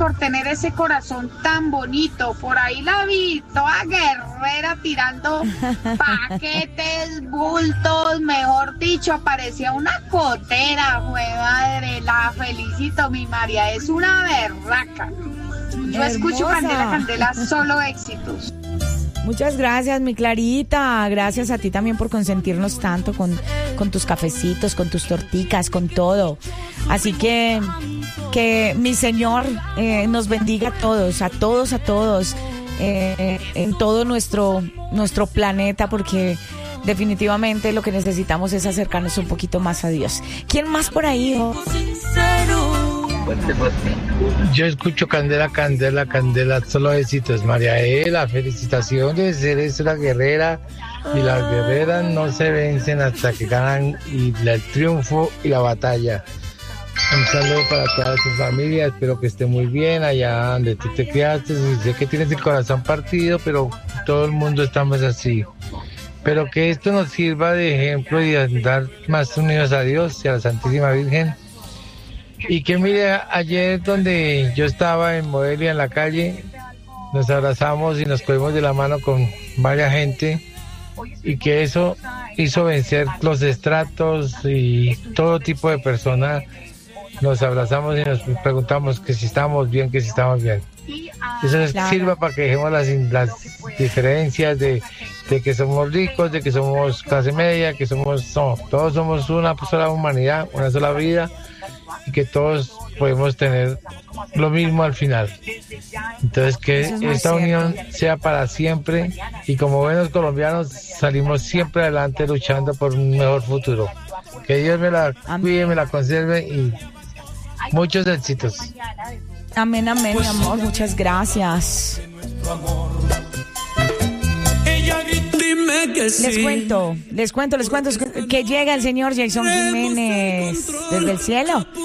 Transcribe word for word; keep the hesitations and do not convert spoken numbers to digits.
por tener ese corazón tan bonito. Por ahí la vi, toda guerrera, tirando paquetes, bultos, mejor dicho, parecía una cotera, jue madre. La felicito, mi María, es una berraca. Yo Hermosa. Escucho Candela, Candela, solo éxitos. Muchas gracias, mi Clarita. Gracias a ti también por consentirnos tanto con, con tus cafecitos, con tus torticas, con todo. Así que que mi Señor eh, nos bendiga a todos, a todos, a todos, eh, en todo nuestro, nuestro planeta, porque definitivamente lo que necesitamos es acercarnos un poquito más a Dios. ¿Quién más por ahí? Oh? Yo escucho Candela, Candela, Candela, solo éxitos. María E, la felicitación de ser es una guerrera y las guerreras no se vencen hasta que ganan y la- el triunfo y la batalla. Un saludo para toda tu familia, espero que esté muy bien allá donde tú te criaste. Y sé que tienes el corazón partido, pero todo el mundo estamos así. Pero que esto nos sirva de ejemplo y de andar más unidos a Dios y a la Santísima Virgen. Y que mire, ayer donde yo estaba en Modelia, en la calle, nos abrazamos y nos cogimos de la mano con varias gente y que eso hizo vencer los estratos y todo tipo de personas. Nos abrazamos y nos preguntamos que si estamos bien, que si estamos bien. Eso nos Claro. sirva para que dejemos las, las diferencias de, de que somos ricos, de que somos clase media, que somos, no, todos somos una sola humanidad, una sola vida, y que todos podemos tener lo mismo al final. Entonces que Eso es muy esta cierto. unión sea para siempre y como buenos colombianos salimos siempre adelante luchando por un mejor futuro. Que Dios me la Amén. cuide, me la conserve y muchos éxitos. Amén, amén, mi amor. Muchas gracias. Les cuento, les cuento, les cuento que llega el señor Jason Jiménez desde el cielo.